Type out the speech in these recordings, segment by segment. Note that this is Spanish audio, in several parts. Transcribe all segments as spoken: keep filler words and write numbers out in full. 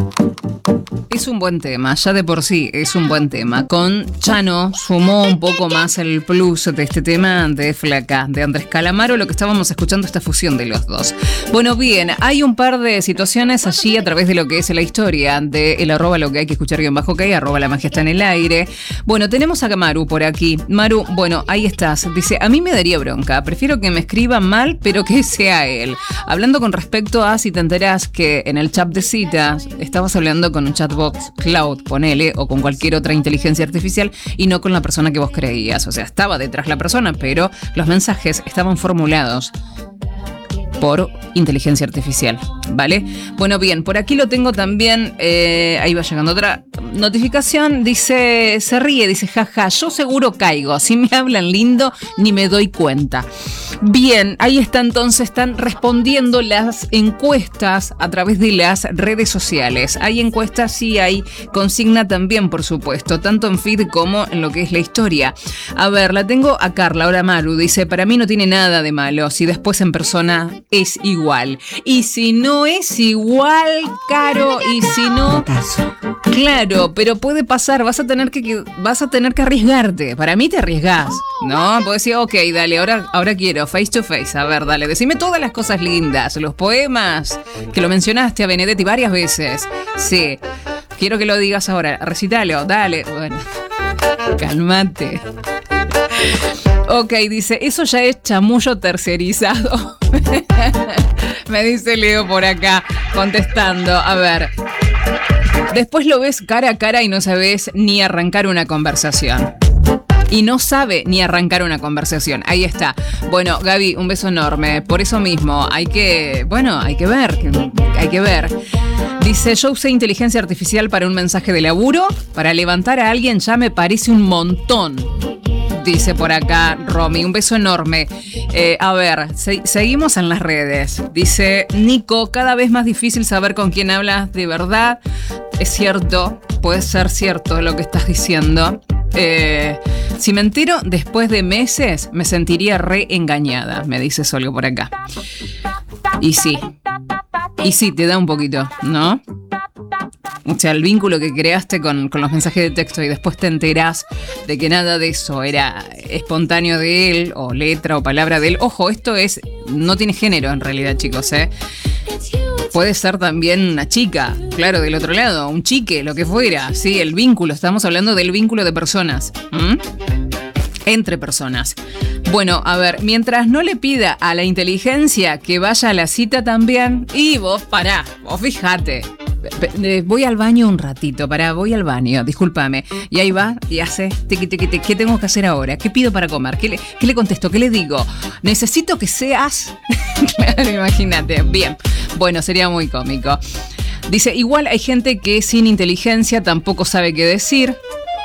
Es un buen tema, ya de por sí es un buen tema. Con Chano sumó un poco más el plus de este tema de Flaca, de Andrés Calamaro, lo que estábamos escuchando, esta fusión de los dos. Bueno, bien, hay un par de situaciones allí a través de lo que es la historia de el arroba lo que hay que escuchar guión bajo que arroba la magia está en el aire. Bueno, tenemos a Maru por aquí. Maru, bueno, ahí estás. Dice, a mí me daría bronca, prefiero que me escriba mal, pero que sea él. Hablando con respecto a si te enterás que en el chat de citas estabas hablando con un chatbot Cloud, ponele, o con cualquier otra inteligencia artificial y no con la persona que vos creías. O sea, estaba detrás la persona, pero los mensajes estaban formulados por inteligencia artificial, ¿vale? Bueno, bien, por aquí lo tengo también, eh, ahí va llegando otra notificación, dice, se ríe, dice, jaja, yo seguro caigo, si me hablan lindo ni me doy cuenta. Bien, ahí está entonces, están respondiendo las encuestas a través de las redes sociales. Hay encuestas, sí, hay consigna también, por supuesto, tanto en feed como en lo que es la historia. A ver, la tengo a Carla, ahora Maru, dice, para mí no tiene nada de malo, si después en persona es igual. Y si no es igual, Caro, y si no... Claro, pero puede pasar, vas a tener que, vas a tener que arriesgarte. Para mí te arriesgás, ¿no? Puedes decir, ok, dale, ahora, ahora quiero, face to face. A ver, dale, decime todas las cosas lindas, los poemas, que lo mencionaste a Benedetti varias veces. Sí, quiero que lo digas ahora, recitalo, dale. Bueno, cálmate. Ok, dice, eso ya es chamullo tercerizado. Me dice Leo por acá, contestando. A ver, después lo ves cara a cara y no sabes ni arrancar una conversación. Y no sabe ni arrancar una conversación. Ahí está. Bueno, Gaby, un beso enorme. Por eso mismo, hay que, bueno, hay que ver, hay que ver. Dice, yo usé inteligencia artificial para un mensaje de laburo. Para levantar a alguien ya me parece un montón. Dice por acá Romy, un beso enorme. Eh, a ver, se- seguimos en las redes. Dice Nico, cada vez más difícil saber con quién hablas de verdad. Es cierto, puede ser cierto lo que estás diciendo. Eh, si me entero después de meses, me sentiría re engañada, me dice Solio por acá. Y sí, y sí, te da un poquito, ¿no? O sea, el vínculo que creaste con, con los mensajes de texto y después te enterás de que nada de eso era espontáneo de él, o letra o palabra de él. Ojo, esto es, no tiene género en realidad, chicos, ¿eh? Puede ser también una chica, claro, del otro lado, un chique, lo que fuera. Sí, el vínculo, estamos hablando del vínculo de personas. ¿Mm? Entre personas. Bueno, a ver, mientras no le pida a la inteligencia que vaya a la cita también, y vos pará, vos fijate. Voy al baño un ratito, pará, voy al baño, discúlpame. Y ahí va y hace, tiqui, tiqui, tiqui, ¿qué tengo que hacer ahora? ¿Qué pido para comer? ¿Qué le, qué le contesto? ¿Qué le digo? Necesito que seas... Claro, imagínate. Bien, bueno, sería muy cómico. Dice, igual hay gente que sin inteligencia tampoco sabe qué decir.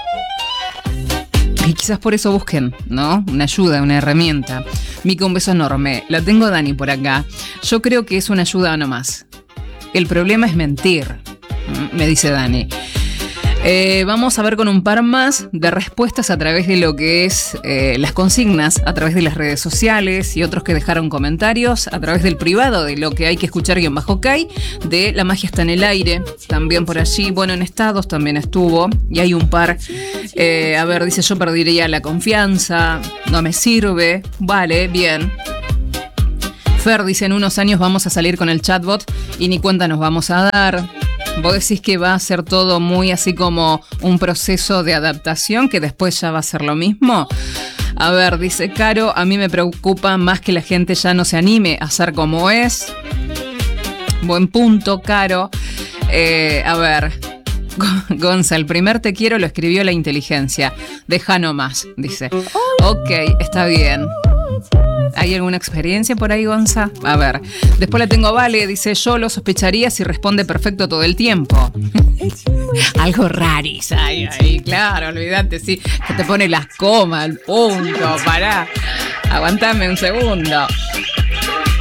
Y quizás por eso busquen, ¿no? Una ayuda, una herramienta. Mica, un beso enorme. La tengo Dani por acá. Yo creo que es una ayuda nomás. El problema es mentir, me dice Dani. Eh, vamos a ver con un par más de respuestas a través de lo que es eh, las consignas, a través de las redes sociales y otros que dejaron comentarios, a través del privado de lo que hay que escuchar guión bajo Kai, de La Magia está en el aire, también por allí, bueno, en estados también estuvo, y hay un par, eh, a ver, dice, yo perdería la confianza, no me sirve, vale, bien. Fer dice, en unos años vamos a salir con el chatbot y ni cuenta nos vamos a dar. Vos decís que va a ser todo muy así como un proceso de adaptación, que después ya va a ser lo mismo. A ver, dice Caro, a mí me preocupa más que la gente ya no se anime a ser como es. Buen punto, Caro. Eh, a ver, Gonza, el primer te quiero lo escribió la inteligencia. Deja nomás, dice. Ok, está bien. ¿Hay alguna experiencia por ahí, Gonza? A ver. Después la tengo Vale, dice, yo lo sospecharía si responde perfecto todo el tiempo. Algo raris hay ahí, claro, olvídate, sí. Que te pone las comas, el punto, pará. Aguantame un segundo.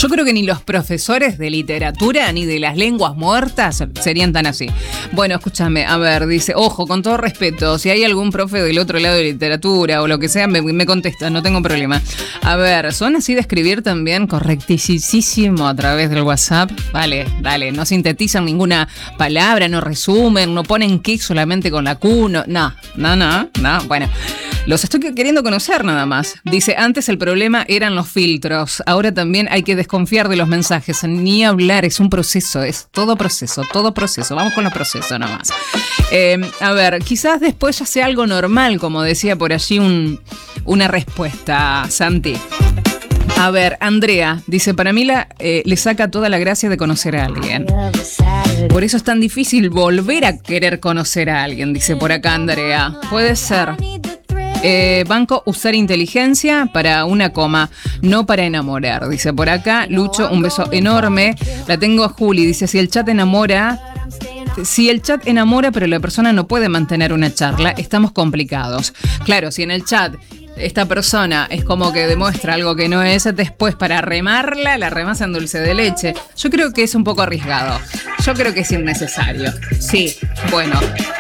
Yo creo que ni los profesores de literatura ni de las lenguas muertas serían tan así. Bueno, escúchame, a ver, dice, ojo, con todo respeto, si hay algún profe del otro lado de literatura o lo que sea, me, me contesta, no tengo problema. A ver, ¿son así de escribir también correctísimo a través del WhatsApp? Vale, dale, no sintetizan ninguna palabra, no resumen, no ponen qué solamente con la Q, no, no, no, no, no, bueno. Los estoy queriendo conocer nada más. Dice, antes el problema eran los filtros. Ahora también hay que desconfiar de los mensajes. Ni hablar, es un proceso. Es todo proceso, todo proceso. Vamos con los procesos nada más. Eh, a ver, quizás después ya sea algo normal, como decía por allí un, una respuesta, Santi. A ver, Andrea dice, para mí la, eh, le saca toda la gracia de conocer a alguien. Por eso es tan difícil volver a querer conocer a alguien, dice por acá Andrea. Puede ser. Eh, banco, usar inteligencia para una coma, no para enamorar, dice por acá. Lucho, un beso enorme. La tengo a Juli, dice, si el chat enamora, si el chat enamora pero la persona no puede mantener una charla, estamos complicados. Claro, si en el chat esta persona es como que demuestra algo que no es, después para remarla, la remasa en dulce de leche. Yo creo que es un poco arriesgado. Yo creo que es innecesario. Sí, bueno.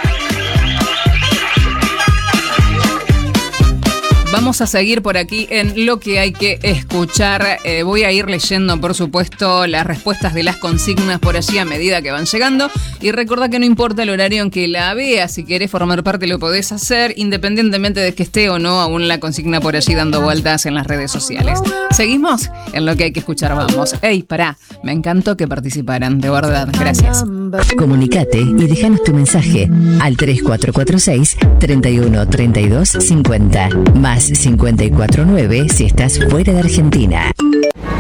Vamos a seguir por aquí en lo que hay que escuchar. Eh, voy a ir leyendo, por supuesto, las respuestas de las consignas por allí a medida que van llegando. Y recuerda que no importa el horario en que la veas, si querés formar parte lo podés hacer, independientemente de que esté o no aún la consigna por allí dando vueltas en las redes sociales. Seguimos en lo que hay que escuchar. Vamos. Ey, pará, me encantó que participaran, de verdad. Gracias. Comunicate y déjanos tu mensaje al tres cuatro cuatro seis, treinta y uno, treinta y dos, cincuenta más cincuenta y cuatro nueve si estás fuera de Argentina.